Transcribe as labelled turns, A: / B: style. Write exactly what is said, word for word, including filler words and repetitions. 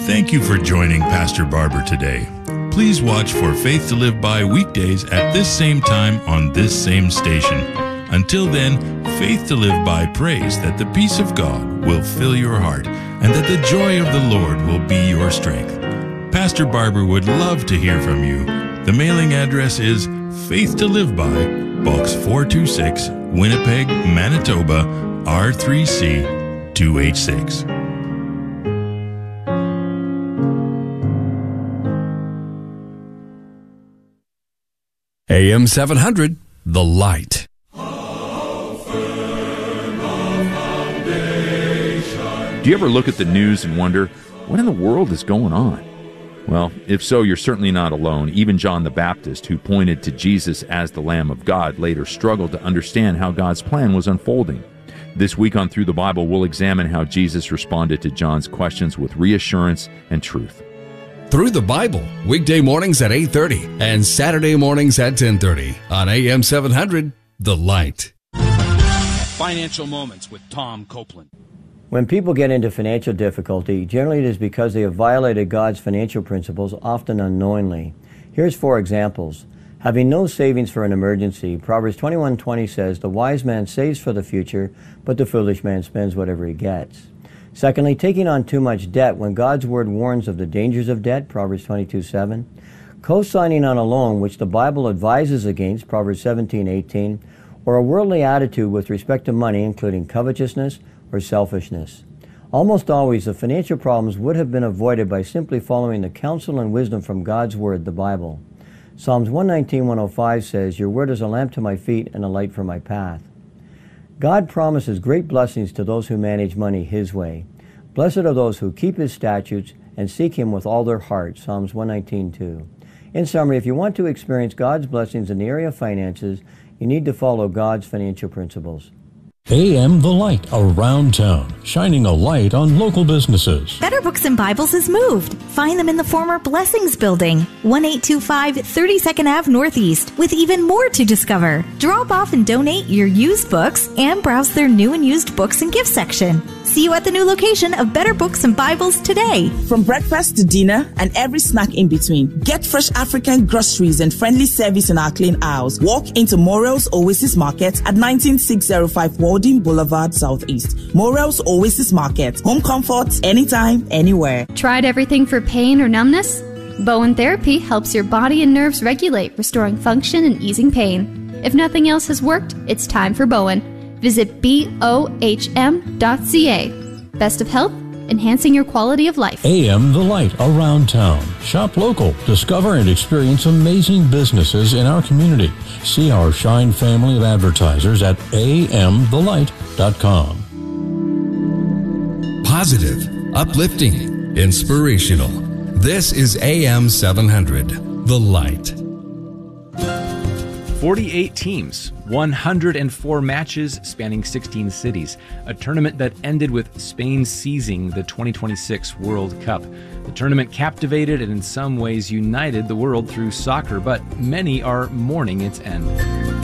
A: Thank you for joining Pastor Barber today. Please watch for Faith to Live By weekdays at this same time on this same station. Until then, Faith to Live By prays that the peace of God will fill your heart and that the joy of the Lord will be your strength. Pastor Barber would love to hear from you. The mailing address is Faith to Live By, Box four two six, Winnipeg, Manitoba, R three C two H six.
B: A M seven hundred, The Light.
C: Do you ever look at the news and wonder, what in the world is going on? Well, if so, you're certainly not alone. Even John the Baptist, who pointed to Jesus as the Lamb of God, later struggled to understand how God's plan was unfolding. This week on Through the Bible, we'll examine how Jesus responded to John's questions with reassurance and truth.
B: Through the Bible, weekday mornings at eight thirty and Saturday mornings at ten thirty on A M seven hundred, The Light.
D: Financial Moments with Tom Copeland.
E: When people get into financial difficulty, generally it is because they have violated God's financial principles, often unknowingly. Here's four examples. Having no savings for an emergency, Proverbs twenty-one twenty says, "The wise man saves for the future, but the foolish man spends whatever he gets." Secondly, taking on too much debt when God's Word warns of the dangers of debt, Proverbs twenty-two seven. Co-signing on a loan, which the Bible advises against, Proverbs seventeen eighteen. Or a worldly attitude with respect to money, including covetousness or selfishness. Almost always, the financial problems would have been avoided by simply following the counsel and wisdom from God's Word, the Bible. Psalms one nineteen one oh five says, "Your word is a lamp to my feet and a light for my path." God promises great blessings to those who manage money His way. Blessed are those who keep His statutes and seek Him with all their heart, Psalms one nineteen two. In summary, if you want to experience God's blessings in the area of finances, you need to follow God's financial principles.
F: A M The Light, around town, shining a light on local businesses.
G: Better Books and Bibles has moved. Find them in the former Blessings Building, one eight two five thirty-second Avenue Northeast, with even more to discover. Drop off and donate your used books and browse their new and used books and gift section. See you at the new location of Better Books and Bibles today.
H: From breakfast to dinner and every snack in between, get fresh African groceries and friendly service in our clean aisles. Walk into Morel's Oasis Market at nineteen six oh five Walden Boulevard Southeast. Morel's Oasis Market. Home comfort, anytime, anywhere.
I: Tried everything for pain or numbness? Bowen Therapy helps your body and nerves regulate, restoring function and easing pain. If nothing else has worked, it's time for Bowen. Visit B O H M dot C A. Best of health, enhancing your quality of life.
F: A M The Light, around town. Shop local. Discover and experience amazing businesses in our community. See our Shine family of advertisers at A M the light dot com.
B: Positive, uplifting, inspirational. This is A M seven hundred, The Light.
J: forty-eight teams, one hundred four matches spanning sixteen cities, a tournament that ended with Spain seizing the twenty twenty-six World Cup. The tournament captivated and in some ways united the world through soccer, but many are mourning its end.